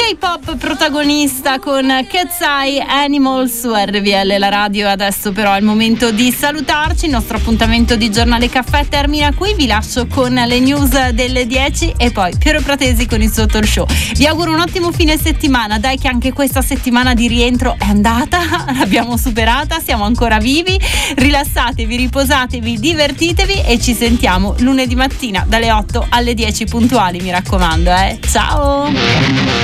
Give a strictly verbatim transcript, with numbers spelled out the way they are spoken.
K-pop protagonista con Cat's Eye Animal su R V L, la radio. Adesso però è il momento di salutarci. Il nostro appuntamento di Giornale Caffè termina qui. Vi lascio con le news delle dieci e poi Piero Pratesi con il suo talk show. Vi auguro un ottimo fine settimana. Dai che anche questa settimana di rientro è andata, l'abbiamo superata, siamo ancora vivi. Rilassatevi, riposatevi, divertitevi e ci sentiamo lunedì mattina dalle otto alle dieci puntuali, mi raccomando, eh. Ciao!